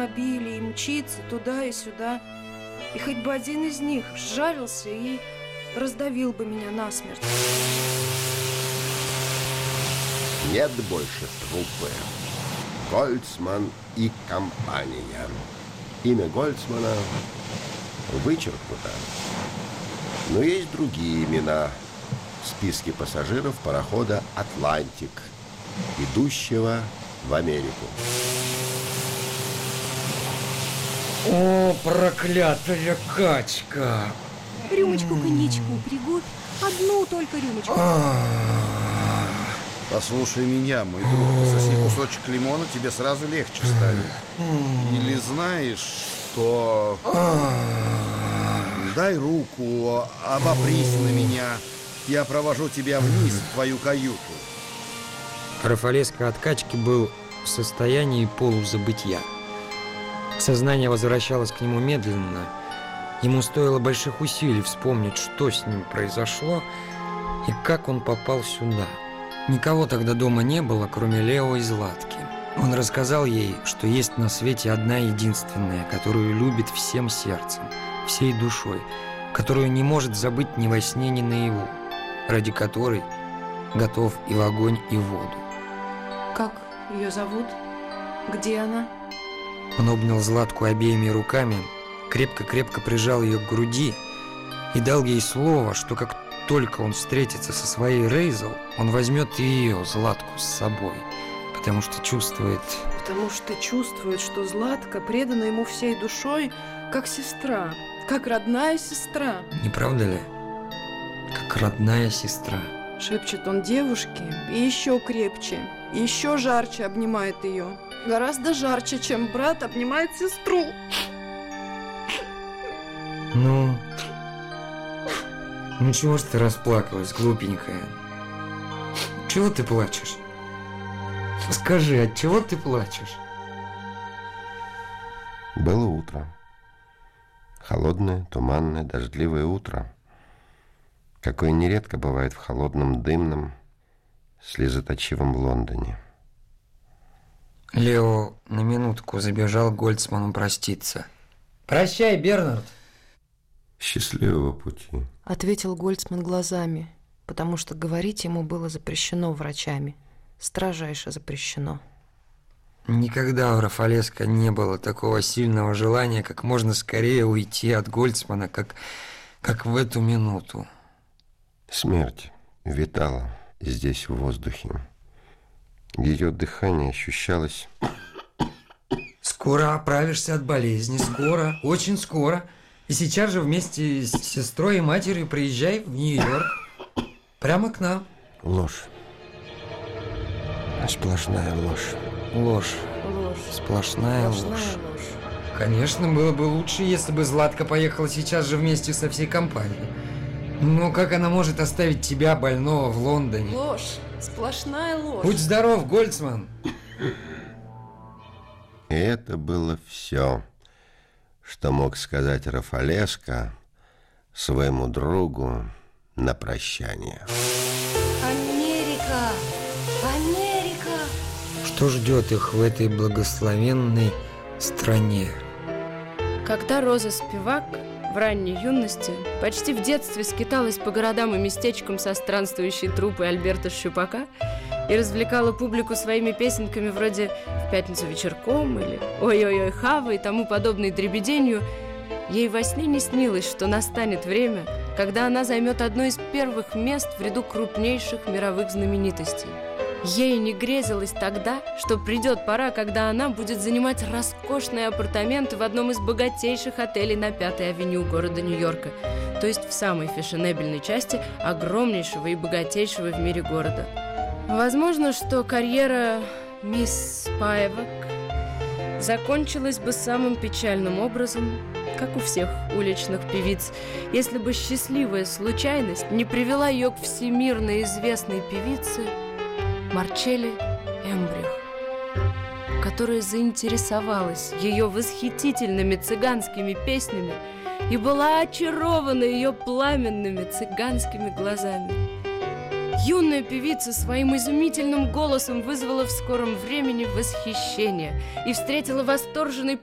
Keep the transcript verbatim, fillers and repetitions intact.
автомобилей и мчится туда и сюда. И хоть бы один из них сжарился и раздавил бы меня насмерть. Нет больше труппы. Гольцман и компания. Имя Гольцмана вычеркнуто. Но есть другие имена в списке пассажиров парохода «Атлантик», идущего в Америку. О, проклятая качка! Рюмочку коньячку пригубь. Одну только рюмочку. Послушай меня, мой друг, засни кусочек лимона, тебе сразу легче станет. Или знаешь, что... Дай руку, обопрись на меня. Я провожу тебя вниз, в твою каюту. Рафалеско от качки был в состоянии полузабытья. Сознание возвращалось к нему медленно. Ему стоило больших усилий вспомнить, что с ним произошло и как он попал сюда. Никого тогда дома не было, кроме Лео и Златки. Он рассказал ей, что есть на свете одна единственная, которую любит всем сердцем, всей душой, которую не может забыть ни во сне, ни наяву, ради которой готов и в огонь, и в воду. Как ее зовут? Где она? Он обнял Златку обеими руками, крепко-крепко прижал ее к груди и дал ей слово, что как только он встретится со своей Рейзел, он возьмет и ее, Златку, с собой, потому что чувствует... Потому что чувствует, что Златка предана ему всей душой, как сестра, как родная сестра. Не правда ли? Как родная сестра. Шепчет он девушке и еще крепче, и еще жарче обнимает ее. Гораздо жарче, чем брат обнимает сестру. Ну... Ну чего ж ты расплакалась, глупенькая? Чего ты плачешь? Скажи, от чего ты плачешь? Было утро. Холодное, туманное, дождливое утро. Какое нередко бывает в холодном, дымном, слезоточивом Лондоне. Лео на минутку забежал к Гольцману проститься. «Прощай, Бернард!» «Счастливого пути», — ответил Гольцман глазами, потому что говорить ему было запрещено врачами. Строжайше запрещено. Никогда у Рафалеско не было такого сильного желания как можно скорее уйти от Гольцмана, как, как в эту минуту. Смерть витала здесь в воздухе. Ее дыхание ощущалось... Скоро оправишься от болезни, скоро, очень скоро. И сейчас же вместе с сестрой и матерью приезжай в Нью-Йорк. Прямо к нам. Ложь. Сплошная ложь. Ложь. Ложь. Сплошная, Сплошная ложь. ложь. Конечно, было бы лучше, если бы Златка поехала сейчас же вместе со всей компанией. Но как она может оставить тебя, больного, в Лондоне? Ложь. Сплошная ложь. Будь здоров, Гольцман. И это было все, что мог сказать Рафалеско своему другу на прощание. Америка! Америка! Что ждет их в этой благословенной стране? Когда Роза Спивак в ранней юности почти в детстве скиталась по городам и местечкам со странствующей труппой Альберта Щупака и развлекала публику своими песенками вроде «В пятницу вечерком» или «Ой-ой-ой, Хава» и тому подобной дребеденью, ей во сне не снилось, что настанет время, когда она займет одно из первых мест в ряду крупнейших мировых знаменитостей. Ей не грезилось тогда, что придет пора, когда она будет занимать роскошные апартаменты в одном из богатейших отелей на Пятой авеню города Нью-Йорка, то есть в самой фешенебельной части огромнейшего и богатейшего в мире города. Возможно, что карьера мисс Спайвак закончилась бы самым печальным образом, как у всех уличных певиц, если бы счастливая случайность не привела ее к всемирно известной певице Марчелле Эмбрих, которая заинтересовалась ее восхитительными цыганскими песнями и была очарована ее пламенными цыганскими глазами. Юная певица своим изумительным голосом вызвала в скором времени восхищение и встретила восторженный